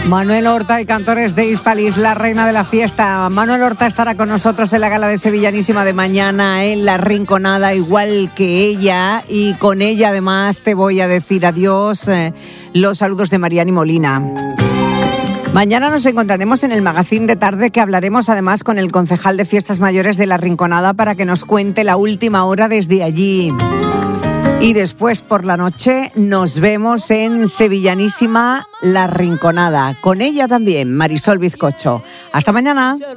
Manuel Horta y Cantores de Hispalis, la reina de la fiesta. Manuel Horta estará con nosotros en la gala de Sevillanísima de mañana en La Rinconada, igual que ella. Y con ella, además, te voy a decir adiós. Los saludos de Mariani Molina. Mañana nos encontraremos en el Magazín de Tarde, que hablaremos además con el concejal de Fiestas Mayores de La Rinconada para que nos cuente la última hora desde allí. Y después por la noche nos vemos en Sevillanísima La Rinconada. Con ella también, Marisol Bizcocho. Hasta mañana.